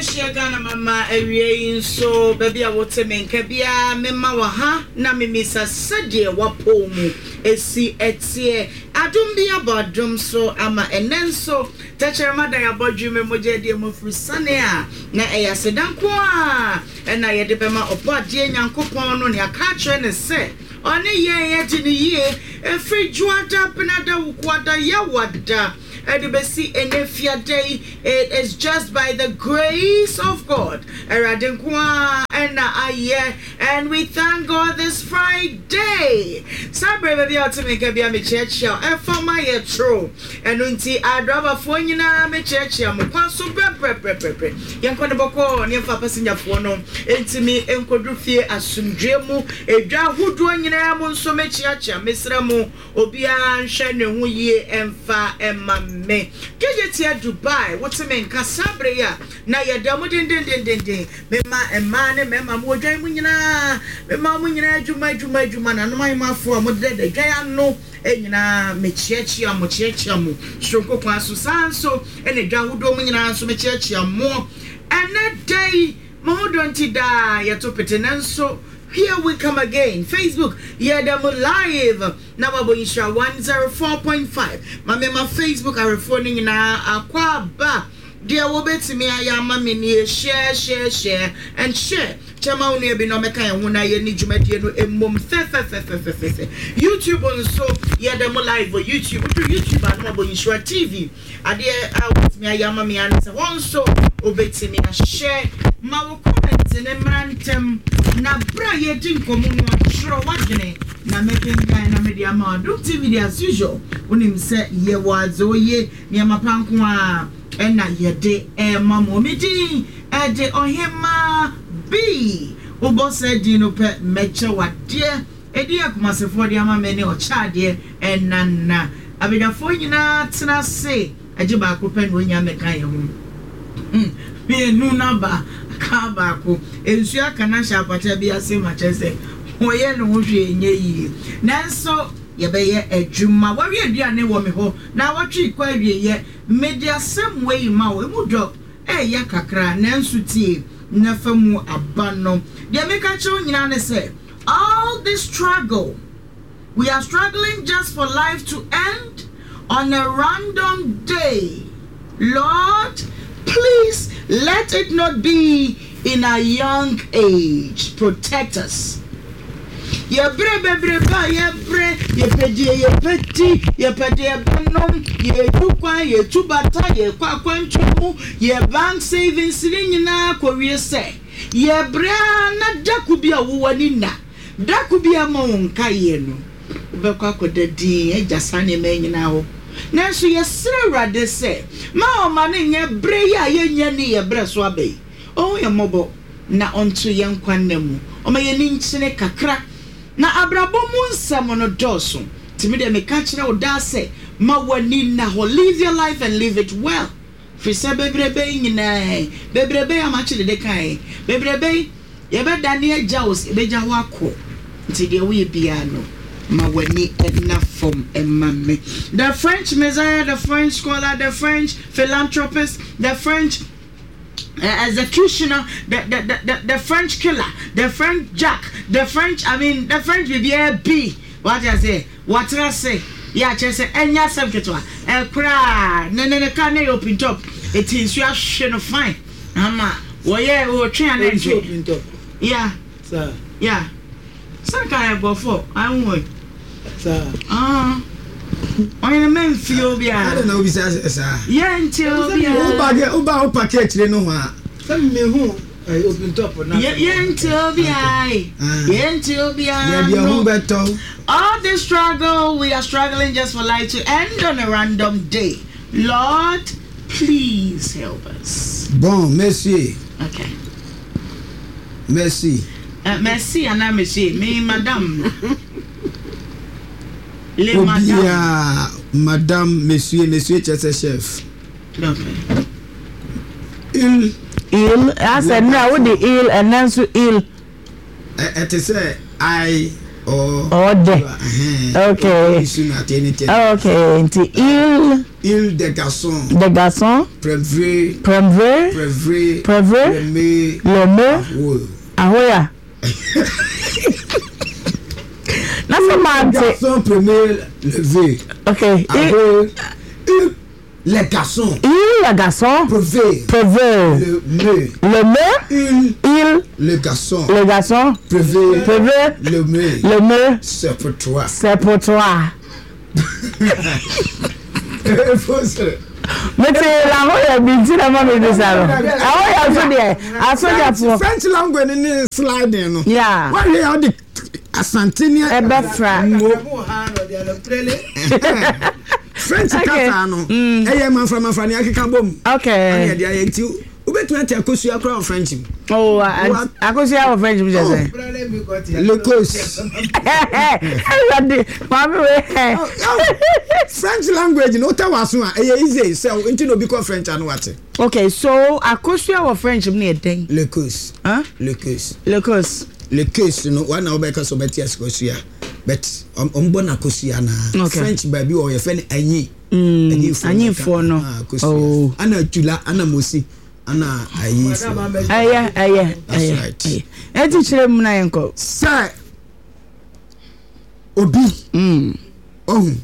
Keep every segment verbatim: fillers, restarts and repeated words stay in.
share Ghana mama ewie so baby a wote menka bia mema wa ha na memisa sadie wapo mu esi etie adum bia bodum so ama enenso tachere da ya bodwume moje die mo frusane a na eya sedanko a na ye de bema opade nyankopon no ne aka kire ne se oni ye ye gini ye efri juada penada wukwada ya wada Edibesi enefia day. It is just by the grace of God. Eradenkwa ena aye, and we thank God this Friday. Sabre baby ultimate bia me church ya. E forma ye true. Enunti adrova fo nyina me church ya mo kwanso bre bre bre bre. Yanko ne boko ne fa passenger fo no. Entimi enkodu fie asumdwe mu edwa hudu nyina mo nso me church ya mesra mu obia nhwe ne hu yie emfa emma me kejetia Dubai what's me nka sabre ya na yadamu den den den den den me ma ema ne me ma mo dwan mu nyina me ma mo nyina adwuma adwuma adwuma na no mai mafo mo de de dwan no enyina me chiachia mo chiachia mo shoko kwa so sanso ene dwa hudo mo nyina so me chiachia mo ene day mo don ti da ya to petenanso. Here we come again. Facebook, Yadamu Live. Now Isha one oh four point five. My mema Facebook are phoning na akwa ba. Dear Wobet me ayama mini share, share, share, and share. Chama uni be no meka and wuna ye ni jumedi no emum fe fe fe fe fe fe. YouTube on so Yadamu Live or YouTube. What YouTube and Mabo Isha T V. Adia out me ayama mi ansa. One so obet me a share. Ma comment in emrantem. Na bra ye din komuno atro wadwene na mepengan na media ma do T V as usual unim se ye wazo ye niam panko a ena ye de e mamo medin e de ohema b obo se di no pe meche wade e di akumasefo de ama me ne o chade enana abedafo nyina tena se age ba ko pe no nya mekan ye ho mm be nu na ba kabako ensu aka na sha apata bia se ma chese oye no hwe enye yi nanso ye be ye adwuma wari aduane wo me ho na watwe kwa awie ye media sem we ma wo mu do e ya kakra nanso tie na famu abano de me ka che nyina ne se all this struggle we are struggling just for life to end on a random day. Lord, please let it not be in a young age. Protect us. Ye bre bre bre ba ye bre ye pedi ye peti ye pedi ye banom ye tukwa ye tubata ye kwa kwantwemu ye bank savings nyina kowie se ye bre na dakubia wo wani na dakubia ma wonka ye no ubekwa kodadi e jasane ma nyina ho nanso ye sere rade se ma o ma ne nye bre ya ye nya ni ye bre so abai o ye mobo na onto ye nkwanemu o ma ye ni nchine kakra na abrabo mu nsam no doso timi de me ka kire o da se ma wani na ho live your life and live it well fi se bebrebe nyina bebrebe amachile de kai bebrebe ye be dane jaus e be ja ho akọ nti de we bia no ma wani enough from emame the French Messiah, the French scholar, the French philanthropist, the French Uh, executioner, the, the, the, the, the French killer, the French Jack, the French, I mean, the French B B. What I say? What I say? Yeah, just say, and yes, I'm getting a cry. No, no, no, can't open top. It is your shit of fine. Ama, well, yeah, we're trying to open top. Yeah, sir. Yeah. Some kind of before. I'm going, sir. Ah. On the men feel be I don't know besides sir. Yeah, until be Uba Uba package no ha. Some me who I open top or not. Yeah, until be I. Yeah, until be I. Yeah, all the struggle we are struggling just for life to end on a random day. Lord, please help us. Bon, merci. Okay. Merci. Uh, merci, and I'm merci. Me, madame. Les oh madame. Bien, madame, monsieur, monsieur, c'est chef. Okay. Il. Il. I said, no, with the il and then so il. It is I. or or de. Okay. Okay. Into il. Il de garçon. De garçon. Prévé. Prévé. Prévé. Prévé. Le Le me. Ahoya. Garçon premier levé. Okay. Il. Les garçons. Il, les garçons. Prévé. Prévé. Le me. Le me. Il. Il. Le garçon. Le garçon. Prévé. Prévé. Le me. Le me. C'est pour toi. C'est pour toi. Mais c'est la voix de Binti, la maman de ça. Ah oui, I saw there. I saw there. French language in sliding. Yeah. Why they are the Asantini? Ebefra. French kata no. Eh, man from Afani Akika bom. Okay. I dey enti. Ubetu enti akosu akra French. Oh, akosu akra French bi je say. Locos. Mami we. French language no ta waso a eh easy say enti no be call French anu wate. Okay, so akosu akra French bi na den. Locos. Huh? Locos. Locos. Locos no one na obeka so beti akosu ya. But um umbona akosu ya na French baby o ye fe ni anyi. Mm. Anyi fo no. Oh. Ana tula ana mosi. Ana ayi fo. Aya aya. That's right. E ti chire mu na yenko. Sir. Obi. Mm. Ohun.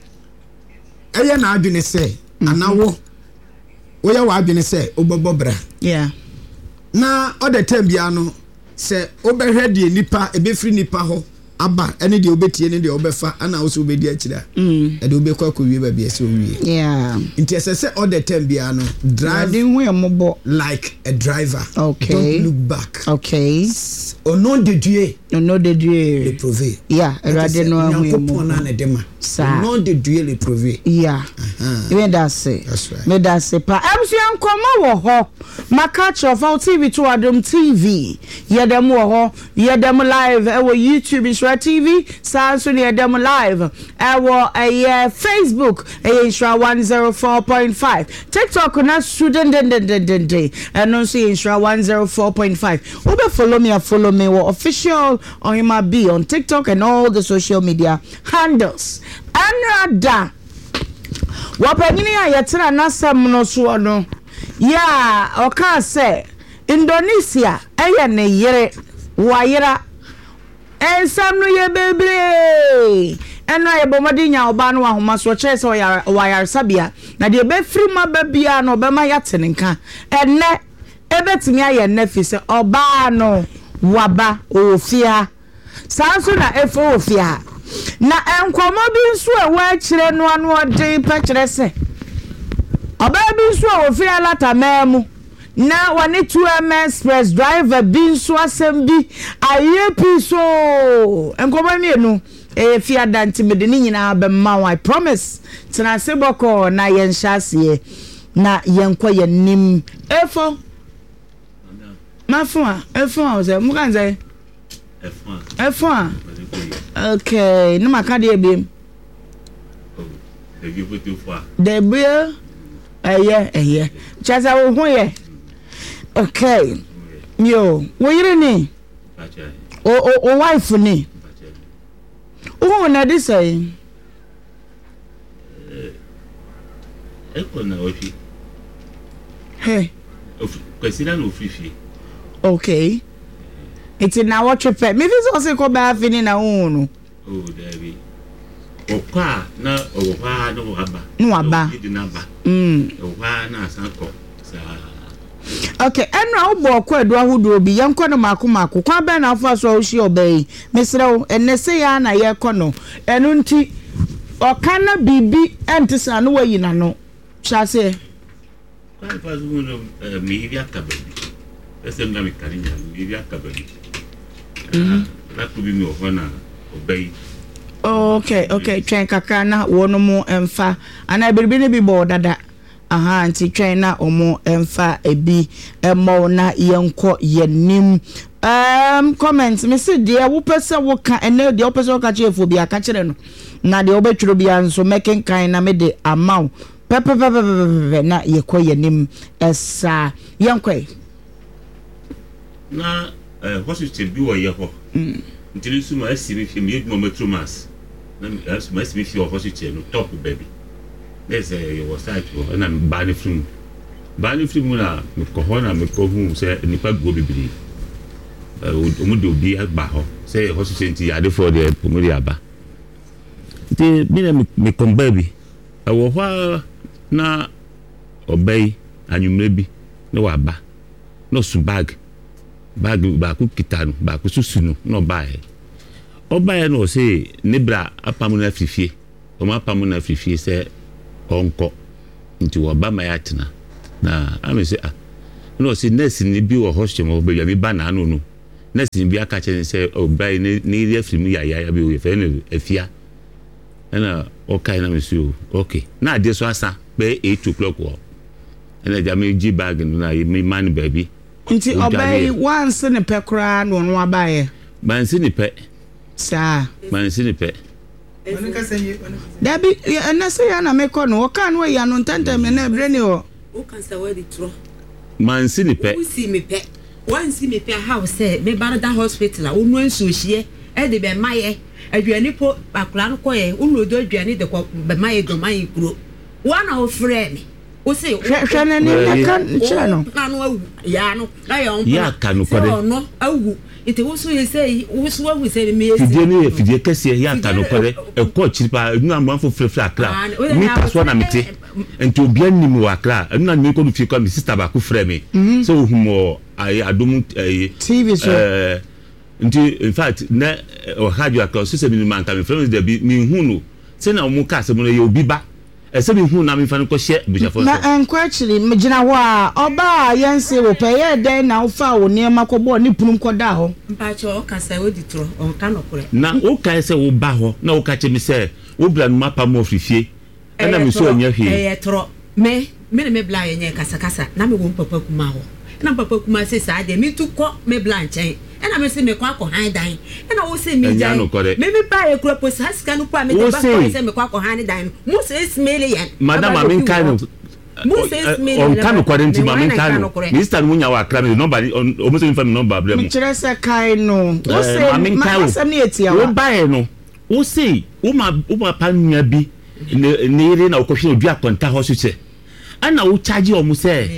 Eye na adwene se anawo. Wo ya wa adwene se obobobra. Yeah. Na other time bia no se obehwe de nipa ebefri nipa ho aba ene de obetie ne de obefa ana wo so obedi akira. Mm. E de obekwa ko wie ba bia se owie. Yeah. Inti ese se other time bia no drive like a driver. Okay. Don't look back. Okay. Au nom de Dieu. Au nom de Dieu. Le prouver. Yeah, erade no ahu mo. Au nom de Dieu le prouver. Yeah. Uh-huh. Me da say. That's right. Me da say pa. Emsu yankoma wo ho. Maka cho for T V to Adom T V. Ye dem wo ho. Ye dem live e wo YouTube Isra T V. Sanso ne dem live. E wo e Facebook e Isra one oh four point five. TikTok na student den den den den den. And no see Isra one oh four point five. Obe follow me, follow me wo official on him be on TikTok and all the social media handles. Another wapanyini a yetra nasam no so no ya oka say Indonesia eye ne yere wayera ensam no ye bebre eno ye bomadi nya oba no ahoma so che se wayar sabia na de be free ma ba bia no be ma yatenenka enne ebetimi aye nefi se oba no waba ofia sanso na efo ofia na enkomo bi nso e wa kire no anu odin pa kire se oba bi nso ofia lata memu na wani two M express driver bi nso asem bi aye pi so enkomo mi enu e fia danti me de ni nyina be ma I promise tena se boko na yen hyase na yenkwa yenim efo mafua efo ze mu kan ze efo efo okay no maka de ebiem de bi foto fo de bi eye eye chaza wo hu ye okay yo wo yire ni o o o wife ni o na de say e ko na ofi hey ofi kwesina na ofifi okay it's in our trip me this also ko ba fini na unu oh David okwa na okwa no aba no aba mm okwa na sanko sa okay enra obo okwa edu ahodo obi yanko no mako mako kwa be na afa so oshi obey mesrew enese ya na ye kono enu nti okana bibi entisa no wayi na no chase kwa fa zo no mi bi akabe ese nga mi karinya mi bi akabe mhm na ku bi mi ofana obey okay okay twen kaka na wono mu emfa ana biribi ne bi bo dada aha anti twen na omo emfa ebi emo na yenko yenim um comment me say dia wo pese wo ka ene dia wo pese wo ka chefo bia ka kire no na dia wo betwiro bia nso meken kan na me de amount pepe pepe pepe na yekọ yenim esa yenko na eh hospital bi wo ye ho Until suma asimi fi me mo metro mass. Na asuma asimi fi o hospital no top baby. There's a was side to na ba ne film. Ba ne film na me ko ho na me ko hu say nipa go bibiri. Eh o mu do bi agba ho. Say hospital nti ade for the pomori aba. Nti me na me kom baby. E wo ho na obey anwumre bi na wa ba. No su bag. Bag ba ku kitano ba ku susunu no ba e. Oba e no say nebra apamu na afifie. O ma apamu na afifie say onko nti wo ba ma ya tena na ame say ah no say nurse ni bi wo hospital mo be ya bi ba na anu no nurse ni bi aka che say o ba ni ni refi mu ya ya bi o fe no afia na o kai na me say okay na ade so asa be eight o'clock wo na ja me ji bag no na me man baby nti obey once ne pekra no no abaye man si ni pe sa man si ni pe Dabi na say ya na me ko no ka no ya no ntanta me na ebre ni o o kan sa we di tro man si ni pe o si me pe wan si me pe how say me barada hospital o no nso hie e de be maye aduani po akura no koye o no do aduani de ko be maye do maye kuro wana o frɛ me o se hwɛ na ni ka nkyɛ no na no awu ya no na ya on ya ka no kore no awu ite wo so ye say wo so awu say me ye fidie ni fidie kese ya ka no kore e ko chiripa nu amwa fo frefre akra mi paso na mete enti obi anim wa akra enu na mi ko du fi ko mi sister ba ku frɛ me so humo ai adom T V so eh nti in fact na o radio akra so se mi man ka mi frɛ me de bi mi hu no se na mu ka se mo ye obi ba ese bi hu na mi fa no ko hye bishafo so na enko actually me gina ho a oba yense wo pe ye den na wo fa wo ne makobo ni punum ko da ho mpa che o ka sa wo di tro o ka no kore na o ka se wo ba ho na o ka che mi se wo bra no mapa mo frifie na mi so anya hwe eh tro me me me bla ye kasa kasa na me wo papa kuma ho na papa kuma se sa de mi tu ko me bla nchen na me se me kwa ko han dan na wo se mi jai me me ba e kura posa sika no pa me de ba ko se me kwa ko han dan mo se smell yan madam amin kan mo se smell on kan ko renti mamin kan mister munya wa kra me number o mo se mi fa me number bra mo mi kire se kai no wo se mamin kan se ne etia wo ba e no wo se wo ma wo ma pa nya bi ne ire na wo ko hwe odu akonta hospital ana wo charge o mu se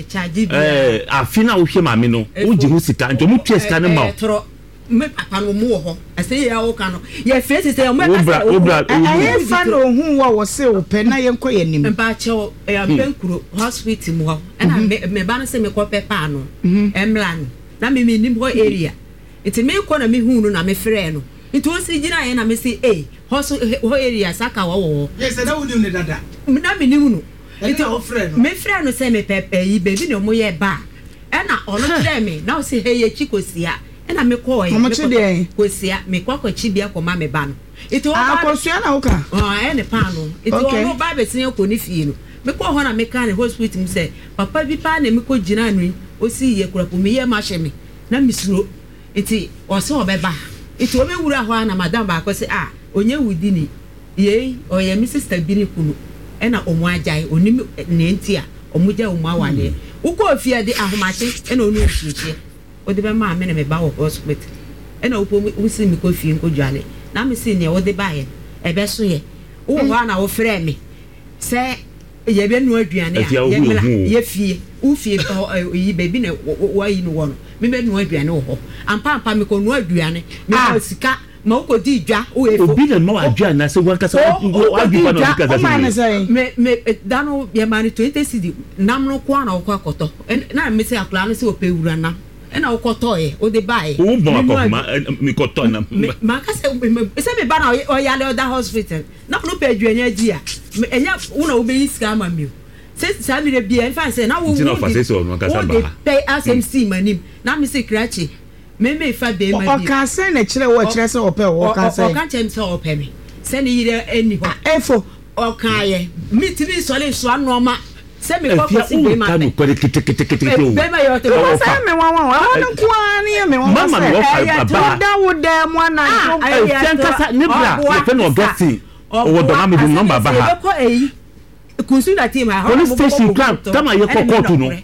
eh afina wo hwe mame no wo ji hu sika nto mu tue sika ne ma tro me papa no mu ho ase ya wo ka no ye face say o me ka wo bra eh fa no hu wo wo se wo pe na ye nko ye nim mpa che o ya penkuro hospital mu ho ana me ba no se me ko pe pa no emlan na me me nim ho area iti me ko na me hu no na me frɛ no iti o si gina ye na me say eh ho area saka wo wo yes na wo nim ne dada na me nim no iti o frɛ no me frɛ no se me pepe yi baby no mo ye ba e na ono frɛ me na o se he ye chikosia e na me ko e me ko sia me kwa kwa chi bia ko ma me ba no iti o ba ko sia na wo ka ah e ne pa no iti o no ba be tin ko ni fie no me ko ho na me ka ne hospital mu se papa bi pa na me ko gina nu o si ye kura po me ye ma hye me na me suro iti o se o be ba iti o be wura ho na madam ba ko se ah onye wudi ni ye o ye mi sister bi ni kunu ena omu ajai onim ne ntia omu ja omu awale uko ofia de ahomache ena onu ofiche ode be ma me ne me ba wo hospital ena upo usi mi ko fie nko dwale na me si ne ode ba ye e be so ye wo ho na wo frɛ me se ye be nu aduane a ye mela ye fie u fie yi baby ne wo yi no wo no me be nu aduane wo ho ampa ampa me ko nu aduane me ko sika ma ko di dwa o e fo obi na ma adwa na se wan kasa o adi pa na kasa me me dano ye mani twenty cedi nam no kwa na ko akoto na me se akla no se o pe wura na e na o koto e o de bai o bo ko ma mi koto na ma ka se se me ba na o ya le da hospital na no pe aduanya gi a enya una o be yiska ma mi se sa mi re bia fa se na wo wo fa se so no kasa ba pe asmc manim na me se krachi me me fa be ma bi o ka se na kire wo kire se o pe o ka se o ka chem se o pe me se ni yire eni ho efo o ka ye mi ti bi so le so anoma se me ko ko si be ma ka no ko kete kete kete o be ma yo te o se me wa wa wa no ko ani me wa mama no fa ba da wo da mo na e fian kasa ne bra ye fe no gasi o do na me do number ba ha ko eyi kunsu da team ha police station camp kama ye ko court no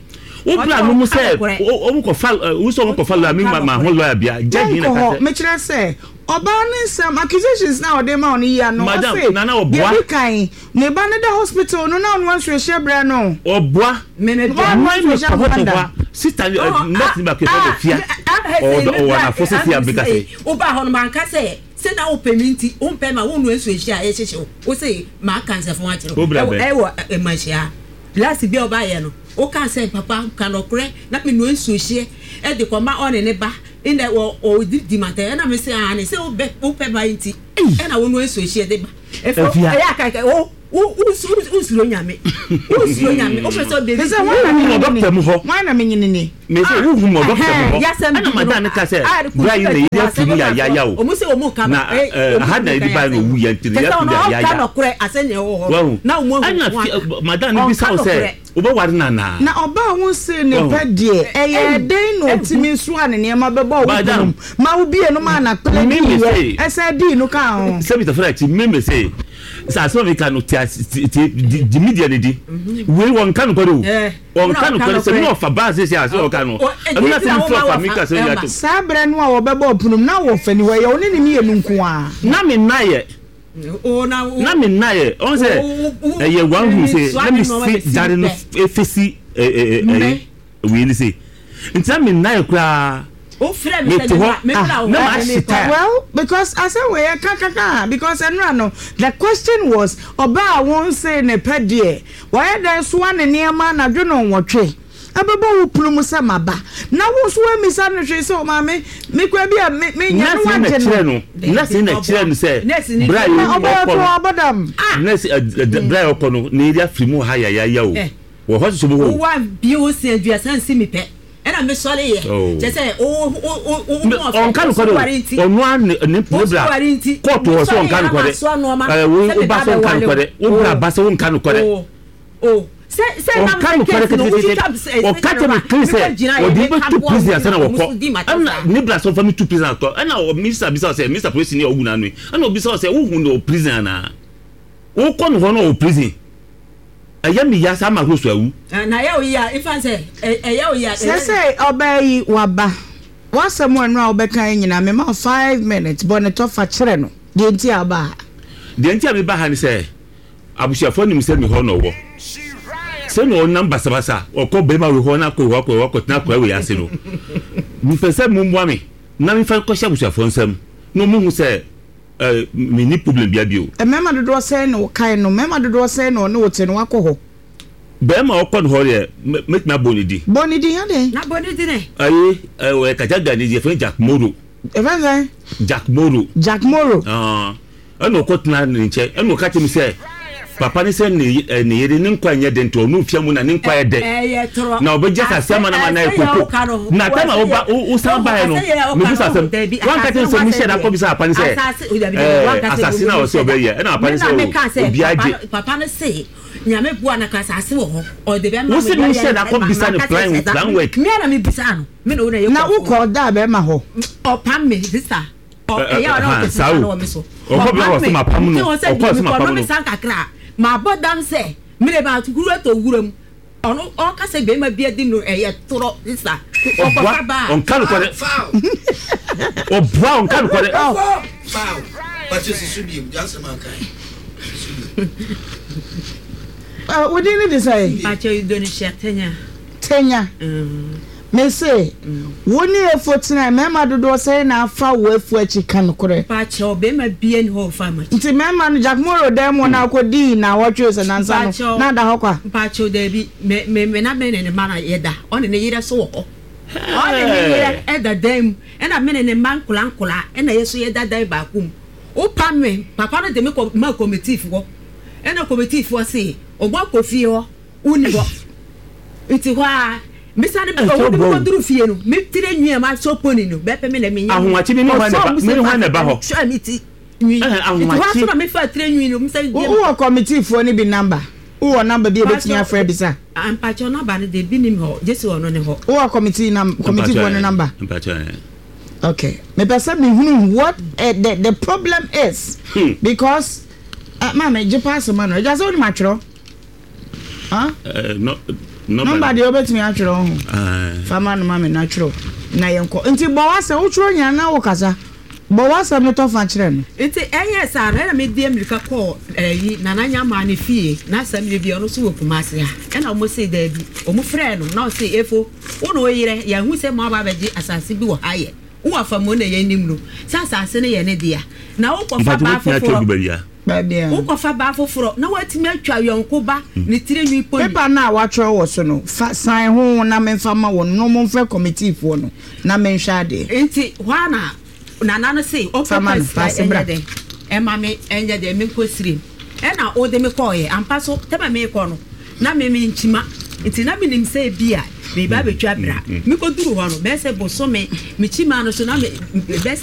o bra no mu say o mu ko fa o so mu ko fa la mi ma ho lawyer bia judge na ka me kire say oba ne some accusations now dey ma on here no madam nana oboa be kan ne ba ne da hospital no na on so share bra no oboa me me me share sister not ba ke for fia o wa na for say Africa say oba ho no man ka say say na opeminti o mpe ma wonu enso ehia e hyehye o say ma cancer for watch no e wo e ma hia last bi oba ye no o kan say papa kan okre na me no enso ehia e de koma on ne ba in the o di matter na me say ah ne say o be o pe ba nti e na wonu enso ehia de ba e fo e ya ka o usuro nyame usuro nyame o pese baby say why na doctor mu ho why na me nyine ni me say wo hu mo doctor mu ho ana madam ka say bra yi na yi ya fi ya ya ya o o mu say o mu ka na ha na di ba no wu ya ntiri ya fi ya ya na okure asene ho na o mu ana madam bi say o say o be wari na na na oba won say ne pa die e ye den no timi so ane ne ma be ba wo ma wo bie no ma na pele ni e say di no ka ho say bi to fret me me say sa so we can ti di media di we won kan ko do won kan ko se no fa ba se se o kan no e na se flo fa mi ka se ya to sabre no a wo be ba opunum na wo fani we ye oni ni mi enu nko a na me na ye o na na me na ye on se e ye wan hu se let me see jare no efisi eh eh we ni say ntia me na ye kra o frɛ me me well because I say we kakaka because enra no the question was oba won say ne pedie why there so one niema na dwono nwotwe abeba wo pulum se maba na wo so mi sa no hwe se o ma me me kwa bia me nya no waje no na se na kire no se bra yi oba to abadam na se bra yi kono ne ria frimu ha ya ya ya o wo ho so bo wo wa bi o se adua san si mi pe ena me sole ye je say o o o on kan ko do onu an ne bra court wo so on kan ko de eh wo ba so kan ko de wo bra ba so on kan ko de o se se na kan ko de o ka te me clean say o di be two prison say na wo ko ana ne bra so family two prison ko ana o minister bisa say minister police ni ogu na nu ana obi say wo hu no prison na wo ko no no o prison ayami ya sama hoso awu na ya oya ifa say eya oya say say obayi waba wasem anu a obeka nyina me ma five minutes but ne to fa kire no de nti aba de nti abi ba ha ni say abushafo ni mse mi ho no wo say no number sabasa okọ be ma we ho na ko ho ko ko na ko we ase no mi pese mu mwa mi na mi fa ko sha abushafo nsam no mu hu say eh mi ni problem bia bio e mema dodo say no kai no mema dodo say no no wote no akọ be ma okọ ho ye make me bonidi bonidi ya de na bonidi ne ayi eh we ka jaga ni je fe Jack Moro e fa Jack Moro Jack Moro ah eno ko tna ni nche eno ka timi say papa ni say ni ni yere ni nkwa nya de nto no fiamu na ni nkwa ye de na obeja sasema na na ekoko na tama oba o samba no me bisa sem wan ka tin so mi share da ko bisa papa ni say asasina o se obeye na papa ni say obi aje papa ni say nyame bua na kasase wo ho o de be ma wo se mi share da ko bisa ni plan plan work me na me bisa no me no na ye na wo ko da be ma ho o pam me sister o e ya na o bisa na o me so o ko be ho se ma pam no o ko se ma pam no ma bodam say me le ba tukuru to wuram ono o ka se be ma bia di no eye toro sister o ko ba on kan ko de o bra on kan ko de foul but you should be just man kai uh what did you say pa che do ni shetenya tenya me say woni efotina mema dodo say na afa wo afu achi kan kore pa che o be ma bia ni ho fa ma nti mema no Jack Moro dem na akodi na wotwe se na nsa no na da hokwa pa che o de bi me me na me ne ma na yeda on ne yire so wo on ne yire e da dem e na me ne man kula kula e na yeso yeda dai ba kum o pa me papa no de me ko ma committee fo e na committee fo say ogbo kofi ho uni bo iti kwa Misa ne ko ko duru fie no me tire nwie ma so poni no be pe me na me nya ahunwachi mi ni ho na me ni ho na ba ho sure me ti nwi ahunwachi so na me fa tire nwi no me say wo committee fo ni bi number wo number bi e betimi afre bi sa ampa cho number ne de bi nim ho jesi ono ne ho wo committee nam committee fo ni number ampa cho okay me person me hunu what uh, the the problem is hmm. because uh, mama je pass man no just only matro huh uh, no number de obetimi atwere ho fama no ma me na twere na yenko nti bo wase wo twere nya na wo kasa bo wase me to fa kyere no nti enye sa na me die America call eh na na nya ma ne fie na sam ye bi ono so wo kumase ha na mo say da bi o mo frɛ no na o say efo wo no yire ya hu se mo aba beji asase bi wo haye wo afa mo na ye nim no sa asase ne ye ne dia na wo kofa ba foforo babia wo kofa ba foforo na watimi atwa yonko ba ne tire nwi poni pepa na watwere wo so no san ho na me mfa ma wo no mo mfa committee fo no na me nhwa ade nti hwa na na na no say o papa enye de e ma me enye de me nkosiri e na o de me koye ampa so teba me ko no na me me nchima nti na me nim say bia me ba betwa bra me ko duru ho no be se bo so me me chima no so na me be